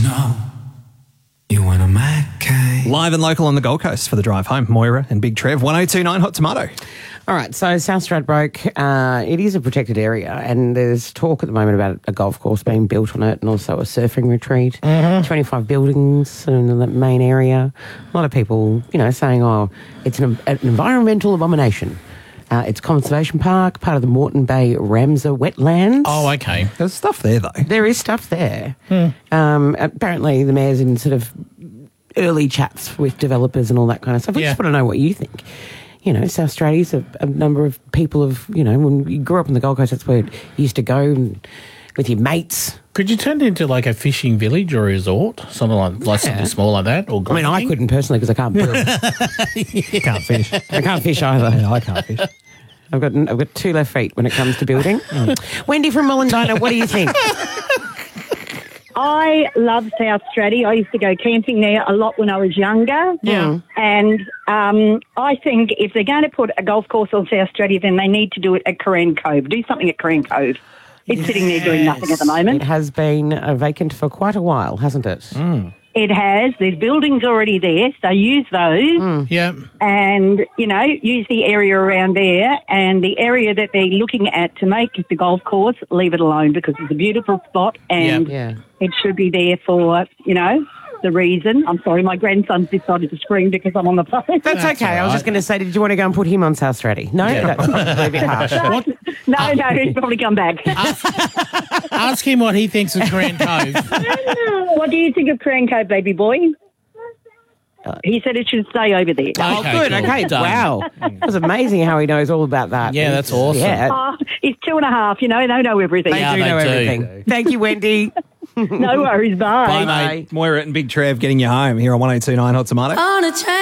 know you want a Mackay. Live and local on the Gold Coast for the drive home. Moira and Big Trev, 1029 Hot Tomato. All right, so South Stradbroke, it is a protected area, and there's talk at the moment about a golf course being built on it and also a surfing retreat. 25 buildings in the main area. A lot of people, saying, it's an environmental abomination. It's a conservation park, part of the Moreton Bay Ramsar wetlands. Oh, okay. There's stuff there, though. There is stuff there. Apparently the mayor's in sort of early chats with developers and all that kind of stuff. I just want to know what you think. South Australia's a number of people when you grew up in the Gold Coast, that's where you used to go with your mates. Could you turn it into like a fishing village or a resort? Something like something small like that? Or I couldn't personally because I can't build. You can't fish. I can't fish either. No, I can't fish. I've got 2 left feet when it comes to building. Wendy from Mullendina, what do you think? I love South Straddy. I used to go camping there a lot when I was younger. Yeah. And I think if they're going to put a golf course on South Straddy, then they need to do it at Coran Cove. Do something at Coran Cove. It's sitting there doing nothing at the moment. It has been vacant for quite a while, hasn't it? It has. There's buildings already there, so use those. Yeah. And, use the area around there. And the area that they're looking at to make the golf course, leave it alone because it's a beautiful spot and it should be there for, the reason. I'm sorry, my grandson's decided to scream because I'm on the phone. That's okay. Right. I was just going to say, did you want to go and put him on South Straddy? No? Yeah. That's probably a bit harsh. No, he's probably come back. Ask him what he thinks of Coran Cove. What do you think of Coran Cove, baby boy? He said it should stay over there. Oh, Okay, good. cool. Okay, Done. wow. It was amazing how he knows all about that. Yeah, that's awesome. Yeah. He's 2.5, they know everything. They do know everything. Thank you, Wendy. No worries, bye. Bye, mate. Moira and Big Trev getting you home here on 1029 Hot Tomato.